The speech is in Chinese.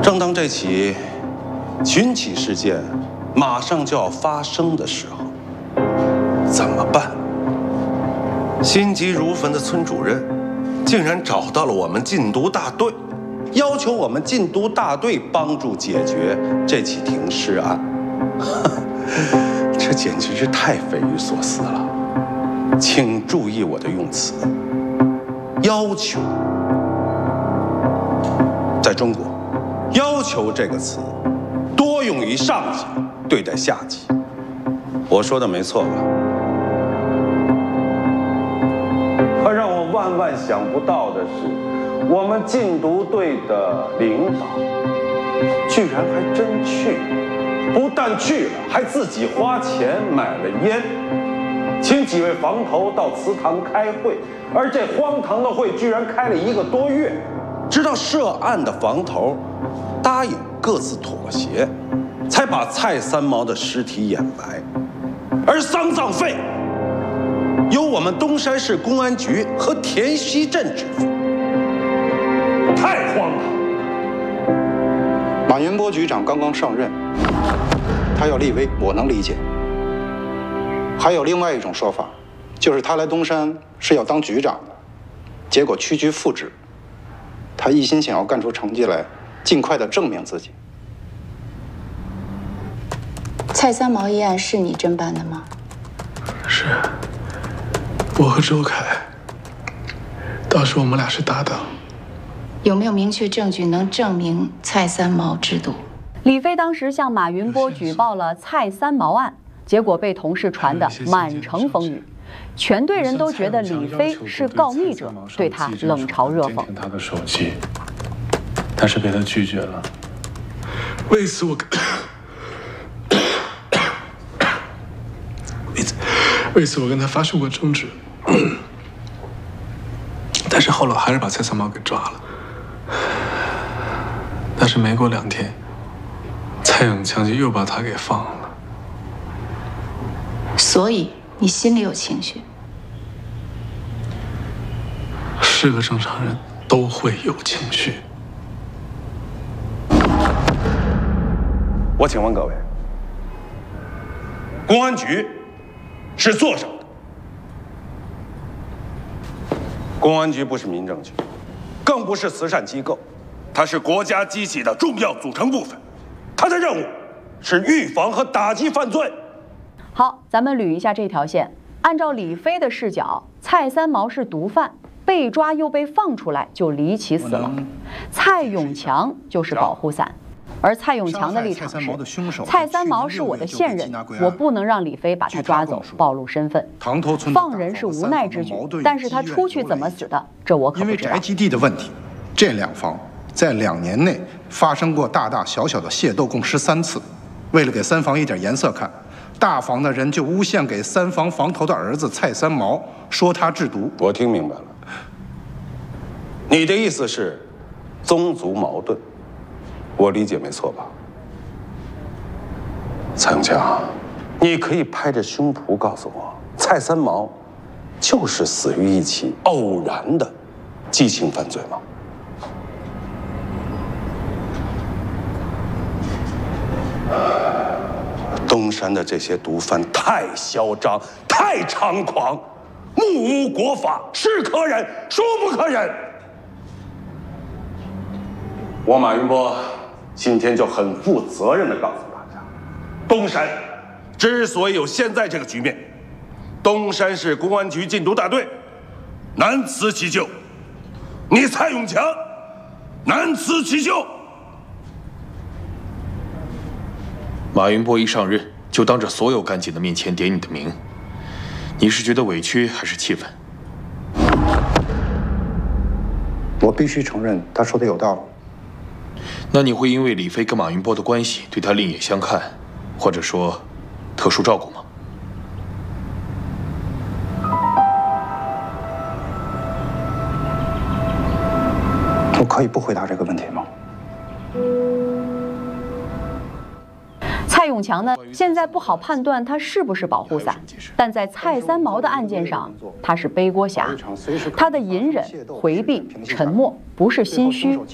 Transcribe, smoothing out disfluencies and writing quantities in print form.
正当这起群起事件马上就要发生的时候，怎么办？心急如焚的村主任竟然找到了我们禁毒大队，要求我们禁毒大队帮助解决这起停尸案。这简直是太匪夷所思了。请注意我的用词，要求。在中国，要求这个词多用于上级对待下级。我说的没错吧？可让我万万想不到的是，我们禁毒队的领导居然还真去了，不但去了，还自己花钱买了烟，请几位房头到祠堂开会，而这荒唐的会居然开了1个多月。直到涉案的房头答应各自妥协，才把蔡三毛的尸体掩埋，而丧葬费由我们东山市公安局和田溪镇支付，太荒唐！ 马云波局长刚刚上任，他要立威，我能理解。还有另外一种说法，就是他来东山是要当局长的，结果屈居副职。他一心想要干出成绩来，尽快的证明自己。 蔡三毛一案是你侦办的吗？ 是，我和周凯，当时我们俩是搭档。 有没有明确证据能证明蔡三毛制毒？ 李飞当时向马云波举报了蔡三毛案，结果被同事传得满城风雨。全队人都觉得李飞是告密者，对他冷嘲热讽。 他的手机，但是被他拒绝了。为此我跟他发生过争执，但是后来还是把蔡三毛给抓了。但是没过2天，蔡永强就又把他给放了。 所以你心里有情绪。 是个正常人都会有情绪。 我请问各位，公安局是做什么的？公安局不是民政局，更不是慈善机构，它是国家机器的重要组成部分。它的任务是预防和打击犯罪。 好，咱们捋一下这条线。按照李飞的视角，蔡三毛是毒贩，被抓又被放出来，就离奇死了。蔡永强就是保护伞，而蔡永强的立场是：蔡三毛是我的现任，我不能让李飞把他抓走，暴露身份。放人是无奈之举，但是他出去怎么死的，这我可不知道。 因为宅基地的问题，这2房在2年内发生过大大小小的械斗，共13次。为了给3房一点颜色看，大房的人就诬陷给3房房头的儿子蔡三毛，说他制毒。 我听明白了，你的意思是宗族矛盾，我理解没错吧？蔡永强，你可以拍着胸脯告诉我，蔡三毛就是死于一起偶然的激情犯罪吗？东山的这些毒贩太嚣张，太猖狂，目无国法，是可忍，孰不可忍。我马云波今天就很负责任地告诉大家，东山之所以有现在这个局面，东山市公安局禁毒大队难辞其咎，你蔡永强难辞其咎。 马云波一上任就当着所有干警的面前点你的名，你是觉得委屈还是气愤？ 我必须承认，他说的有道理。 那你会因为李飞跟马云波的关系对他另眼相看，或者说特殊照顾吗？ 我可以不回答这个问题吗？ 蔡永强呢，现在不好判断他是不是保护伞，但在蔡三毛的案件上，他是背锅侠。他的隐忍、回避、沉默，不是心虚，